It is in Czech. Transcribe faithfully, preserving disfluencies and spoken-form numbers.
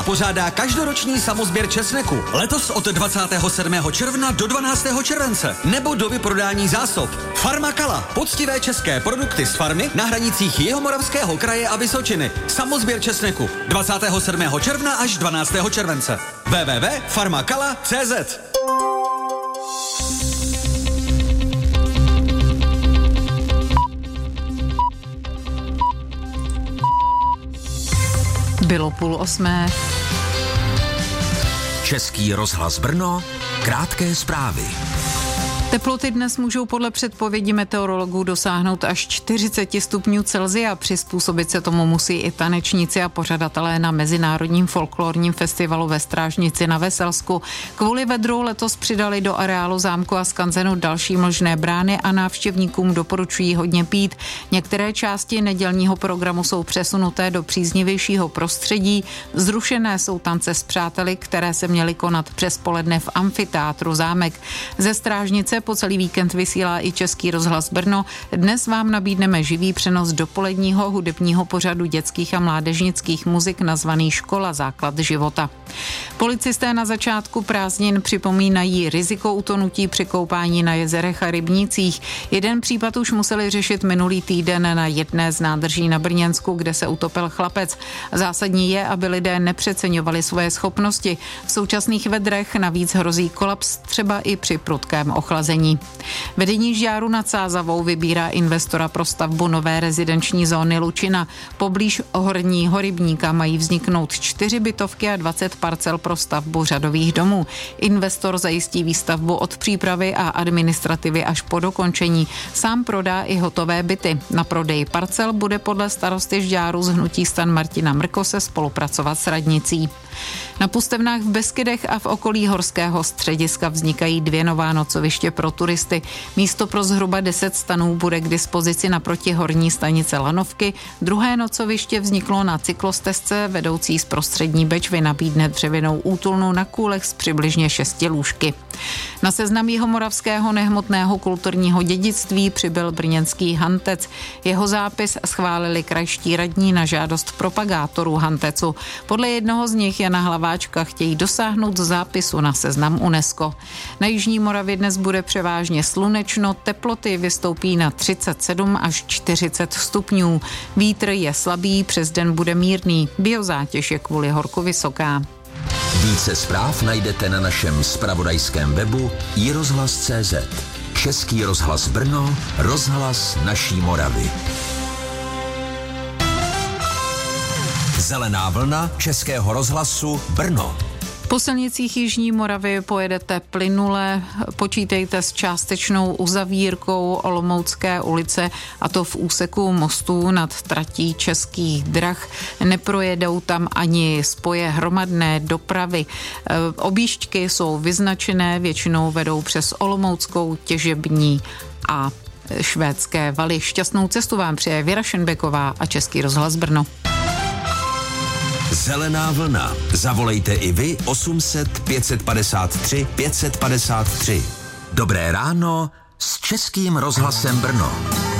Kala pořádá každoroční samosběr česneku. Letos od dvacátého sedmého června do dvanáctého července. Nebo do vyprodání zásob. Farma Kala. Poctivé české produkty z farmy na hranicích Jihomoravského kraje a Vysočiny. Samosběr česneku. dvacátého sedmého června až dvanáctého července. w w w tečka farma kala tečka c z. Bylo půl osmé. Český rozhlas Brno, krátké zprávy. Teploty dnes můžou podle předpovědi meteorologů dosáhnout až čtyřicet stupňů Celsia. Přizpůsobit se tomu musí i tanečníci a pořadatelé na Mezinárodním folklorním festivalu ve Strážnici na Veselsku. Kvůli vedru letos přidali do areálu zámku a skanzenu další mlžné brány a návštěvníkům doporučují hodně pít. Některé části nedělního programu jsou přesunuté do příznivějšího prostředí. Zrušené jsou tance s přáteli, které se měly konat přes poledne v amfiteátru Zámek. Ze Strážnice po celý víkend vysílá i Český rozhlas Brno. Dnes vám nabídneme živý přenos dopoledního hudebního pořadu dětských a mládežnických muzik nazvaný Škola základ života. Policisté na začátku prázdnin připomínají riziko utonutí při koupání na jezerech a rybnících. Jeden případ už museli řešit minulý týden na jedné z nádrží na Brněnsku, kde se utopil chlapec. Zásadní je, aby lidé nepřeceňovali svoje schopnosti. V současných vedrech navíc hrozí kolaps třeba i při prudkém ochlazení. Vedení Žďáru nad Sázavou vybírá investora pro stavbu nové rezidenční zóny Lučina. Poblíž Horního rybníka mají vzniknout čtyři bytovky a dvacet parcel pro stavbu řadových domů. Investor zajistí výstavbu od přípravy a administrativy až po dokončení. Sám prodá i hotové byty. Na prodeji parcel bude podle starosty Žďáru z hnutí STAN Martina Mrkose spolupracovat s radnicí. Na Pustevnách v Beskydech a v okolí horského střediska vznikají dvě nová nocoviště pro turisty. Místo pro zhruba deset stanů bude k dispozici naproti horní stanice Lanovky. Druhé nocoviště vzniklo na cyklostezce vedoucí z Prostřední Bečvy, nabídne dřevěnou útulnu na kůlech s přibližně šesti lůžky. Na seznam jihomoravského nehmotného kulturního dědictví přibyl brněnský hantec. Jeho zápis schválili krajští radní na žádost propagátorů hantecu. Podle jednoho z nich Jana Hlaváčka chtějí dosáhnout zápisu na seznam UNESCO. Na jižní Moravě dnes bude převážně slunečno, teploty vystoupí na třicet sedm až čtyřicet stupňů. Vítr je slabý, přes den bude mírný, biozátěž je kvůli horku vysoká. Více zpráv najdete na našem zpravodajském webu i rozhlas tečka cé zet. Český rozhlas Brno, rozhlas naší Moravy. Zelená vlna Českého rozhlasu Brno. Po silnicích jižní Moravy pojedete plynule, počítejte s částečnou uzavírkou Olomoucké ulice, a to v úseku mostů nad tratí Českých drah. Neprojedou tam ani spoje hromadné dopravy. Objížďky jsou vyznačené, většinou vedou přes Olomouckou, Těžební a Švédské Valy. Šťastnou cestu vám přeje Věra Šenbeková a Český rozhlas Brno. Zelená vlna. Zavolejte i vy osm set pět padesát tři pět padesát tři. Dobré ráno s Českým rozhlasem Brno.